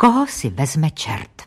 Koho si vezme čert?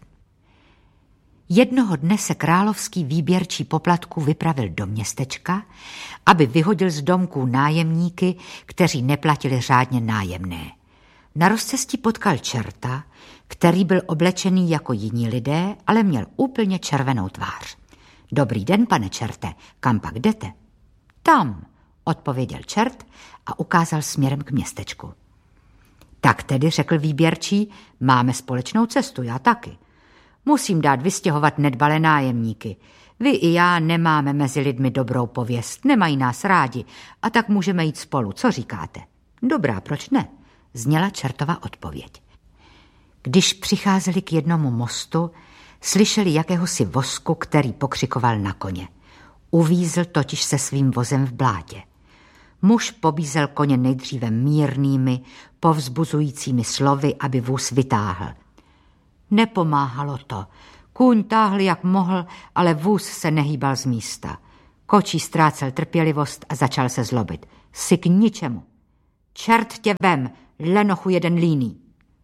Jednoho dne se královský výběrčí poplatků vypravil do městečka, aby vyhodil z domků nájemníky, kteří neplatili řádně nájemné. Na rozcestí potkal čerta, který byl oblečený jako jiní lidé, ale měl úplně červenou tvář. Dobrý den, pane čerte, kam pak jdete? Tam, odpověděl čert a ukázal směrem k městečku. Tak tedy, řekl výběrčí, máme společnou cestu, já taky. Musím dát vystěhovat nedbalé nájemníky. Vy i já nemáme mezi lidmi dobrou pověst, nemají nás rádi a tak můžeme jít spolu, co říkáte? Dobrá, proč ne? Zněla čertova odpověď. Když přicházeli k jednomu mostu, slyšeli jakéhosi vosku, který pokřikoval na koně. Uvízl totiž se svým vozem v blátě. Muž pobízel koně nejdříve mírnými, povzbuzujícími slovy, aby vůz vytáhl. Nepomáhalo to. Kůň táhl, jak mohl, ale vůz se nehýbal z místa. Kočí ztrácel trpělivost a začal se zlobit. Jsi k ničemu. Čert tě vem, lenochu jeden líný.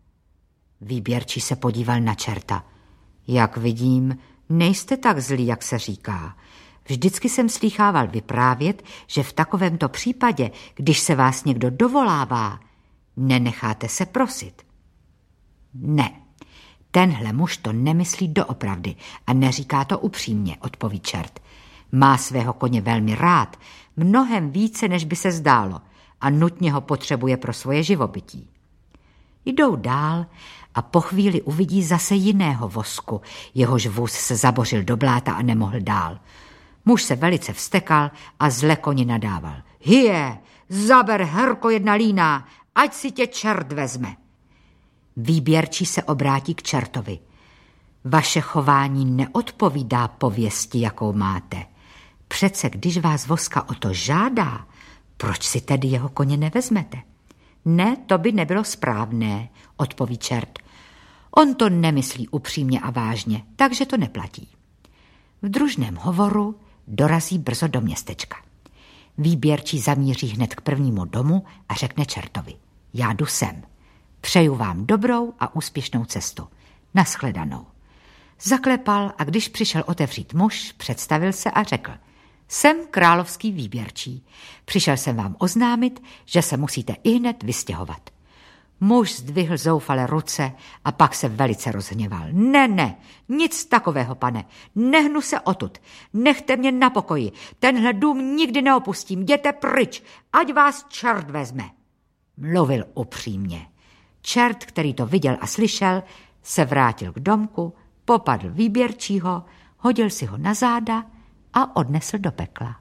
Výběrčí se podíval na čerta. Jak vidím, nejste tak zlí, jak se říká. Vždycky jsem slýchával vyprávět, že v takovémto případě, když se vás někdo dovolává, nenecháte se prosit. Ne, tenhle muž to nemyslí doopravdy a neříká to upřímně, odpoví čert. Má svého koně velmi rád, mnohem více, než by se zdálo, a nutně ho potřebuje pro svoje živobytí. Jdou dál a po chvíli uvidí zase jiného vosku, jehož vůz se zabořil do bláta a nemohl dál. Muž se velice vztekal a zle koni nadával. Hije, zaber herko jedna líná, ať si tě čert vezme. Výběrčí se obrátí k čertovi. Vaše chování neodpovídá pověsti, jakou máte. Přece když vás voska o to žádá, proč si tedy jeho koně nevezmete? Ne, to by nebylo správné, odpoví čert. On to nemyslí upřímně a vážně, takže to neplatí. V družném hovoru dorazí brzo do městečka. Výběrčí zamíří hned k prvnímu domu a řekne čertovi. Já jdu sem. Přeju vám dobrou a úspěšnou cestu. Nashledanou. Zaklepal a když přišel otevřít muž, představil se a řekl. Jsem královský výběrčí. Přišel jsem vám oznámit, že se musíte ihned vystěhovat. Muž zdvihl zoufale ruce a pak se velice rozhněval. Ne, nic takového, pane. Nehnu se odtud. Nechte mě na pokoji. Tenhle dům nikdy neopustím. Jděte pryč, ať vás čert vezme. Mluvil upřímně. Čert, který to viděl a slyšel, se vrátil k domku, popadl výběrčího, hodil si ho na záda a odnesl do pekla.